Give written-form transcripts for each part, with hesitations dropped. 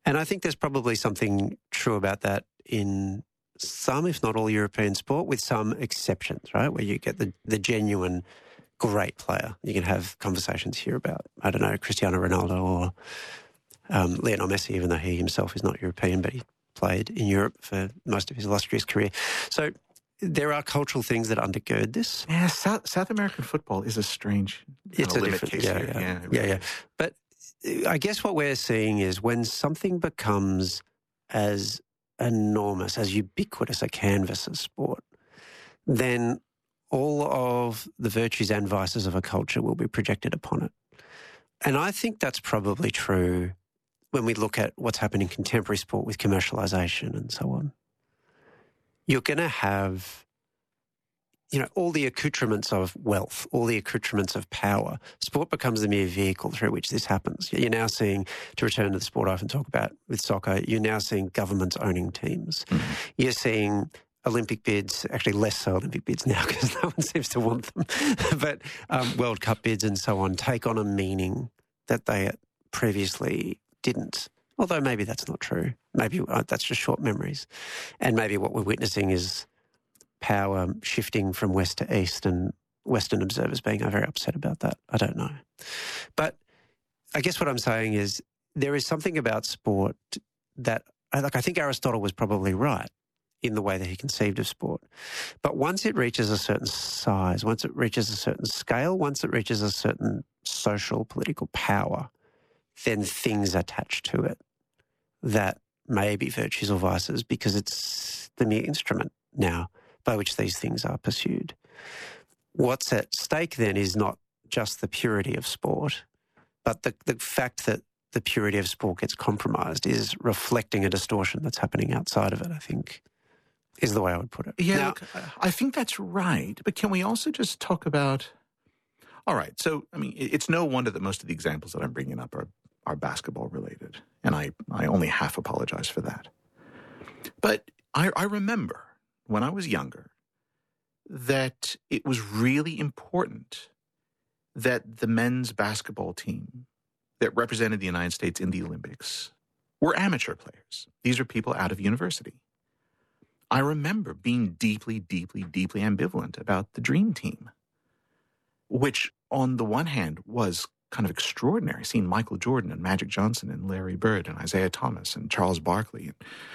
And I think there's probably something true about that in some, if not all, European sport, with some exceptions, right, where you get the genuine great player. You can have conversations here about, I don't know, Cristiano Ronaldo or Lionel Messi, even though he himself is not European, but he played in Europe for most of his illustrious career. So there are cultural things that undergird this. Yeah, South American football is a strange It's a limit different case here. Yeah. But I guess what we're seeing is when something becomes as enormous, as ubiquitous a canvas as sport, then all of the virtues and vices of a culture will be projected upon it. And I think that's probably true when we look at what's happened in contemporary sport with commercialisation and so on. You're going to have, all the accoutrements of wealth, all the accoutrements of power. Sport becomes the mere vehicle through which this happens. You're now seeing, to return to the sport I often talk about with soccer, you're now seeing governments owning teams. Mm-hmm. You're seeing Olympic bids, actually less so Olympic bids now because no one seems to want them, but World Cup bids and so on take on a meaning that they previously didn't. Although maybe that's not true. Maybe that's just short memories. And maybe what we're witnessing is power shifting from west to east and Western observers being very upset about that. I don't know. But I guess what I'm saying is there is something about sport that, I think Aristotle was probably right in the way that he conceived of sport. But once it reaches a certain size, once it reaches a certain scale, once it reaches a certain social, political power, then things attach to it that may be virtues or vices because it's the mere instrument now by which these things are pursued. What's at stake then is not just the purity of sport, but the fact that the purity of sport gets compromised is reflecting a distortion that's happening outside of it, I think, is the way I would put it. Yeah, now, look, I think that's right. But can we also just talk about, all right, so, it's no wonder that most of the examples that I'm bringing up are basketball related. And I only half apologize for that. But I remember when I was younger that it was really important that the men's basketball team that represented the United States in the Olympics were amateur players. These are people out of university. I remember being deeply, deeply, deeply ambivalent about the Dream Team, which on the one hand was kind of extraordinary, seeing Michael Jordan and Magic Johnson and Larry Bird and Isaiah Thomas and Charles Barkley,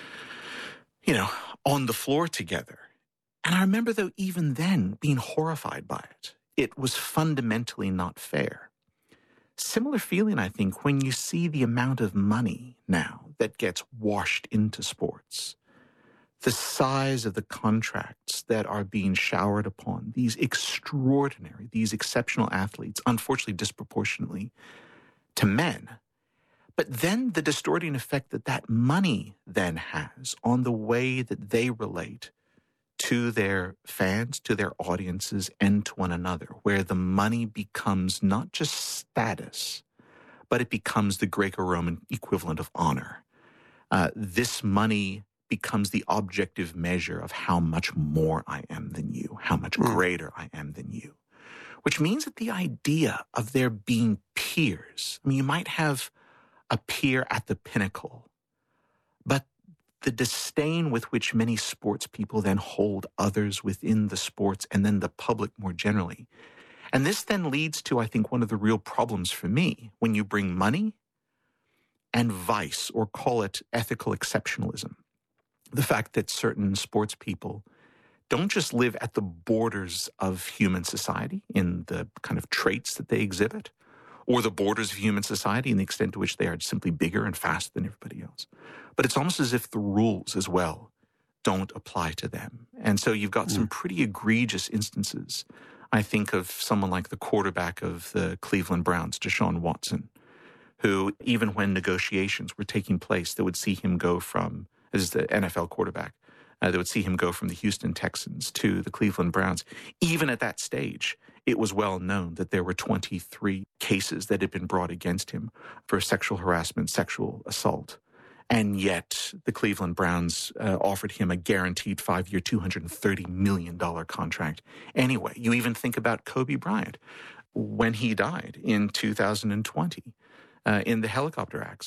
and, on the floor together. And I remember, though, even then being horrified by it. It was fundamentally not fair. Similar feeling, I think, when you see the amount of money now that gets washed into sports. The size of the contracts that are being showered upon these extraordinary, these exceptional athletes, unfortunately disproportionately to men. But then the distorting effect that money then has on the way that they relate to their fans, to their audiences, and to one another, where the money becomes not just status, but it becomes the Greco-Roman equivalent of honor. This money becomes the objective measure of how much more I am than you, how much greater I am than you. Which means that the idea of there being peers, you might have a peer at the pinnacle, but the disdain with which many sports people then hold others within the sports and then the public more generally. And this then leads to, I think, one of the real problems for me when you bring money and vice, or call it ethical exceptionalism. The fact that certain sports people don't just live at the borders of human society in the kind of traits that they exhibit, or the borders of human society in the extent to which they are simply bigger and faster than everybody else. But it's almost as if the rules as well don't apply to them. And so you've got some pretty egregious instances. I think of someone like the quarterback of the Cleveland Browns, Deshaun Watson, who even when negotiations were taking place, they would see him go from, as the NFL quarterback, they would see him go from the Houston Texans to the Cleveland Browns. Even at that stage, it was well known that there were 23 cases that had been brought against him for sexual harassment, sexual assault. And yet the Cleveland Browns offered him a guaranteed 5-year, $230 million contract. Anyway, you even think about Kobe Bryant when he died in 2020 in the helicopter accident.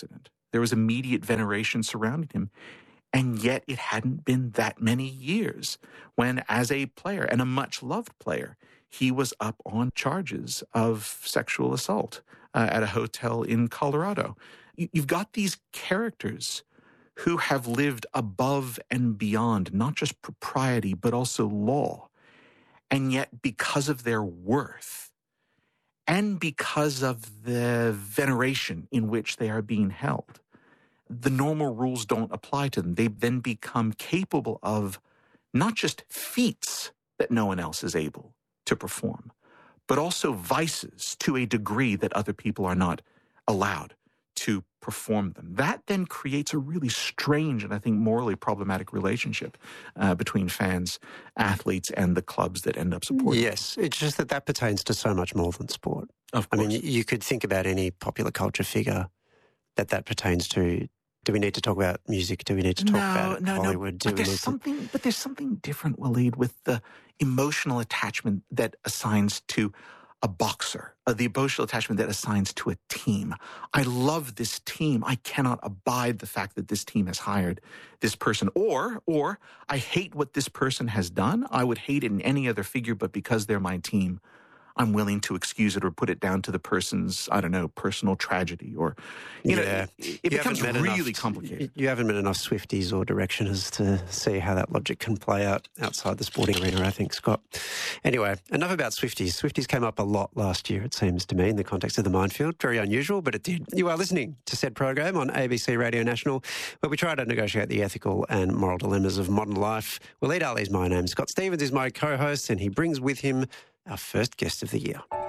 There was immediate veneration surrounding him. And yet it hadn't been that many years when, as a player, and a much-loved player, he was up on charges of sexual assault at a hotel in Colorado. You've got these characters who have lived above and beyond not just propriety, but also law. And yet, because of their worth and because of the veneration in which they are being held, the normal rules don't apply to them. They then become capable of not just feats that no one else is able to perform, but also vices to a degree that other people are not allowed to perform them. That then creates a really strange and I think morally problematic relationship between fans, athletes, and the clubs that end up supporting. Yes, it's just that pertains to so much more than sport. Of course. I mean, you could think about any popular culture figure that pertains to. Do we need to talk about music? Do we need to talk about Hollywood? But there's something different, Waleed, with the emotional attachment that assigns to a boxer, the emotional attachment that assigns to a team. I love this team. I cannot abide the fact that this team has hired this person. Or I hate what this person has done. I would hate it in any other figure, but because they're my team, I'm willing to excuse it or put it down to the person's, I don't know, personal tragedy or, you know, it becomes really complicated. You haven't met enough Swifties or Directioners to see how that logic can play out outside the sporting arena, I think, Scott. Anyway, enough about Swifties. Swifties came up a lot last year, it seems to me, in the context of the minefield. Very unusual, but it did. You are listening to said program on ABC Radio National, where we try to negotiate the ethical and moral dilemmas of modern life. Waleed Aly's my name. Scott Stevens is my co-host, and he brings with him our first guest of the year.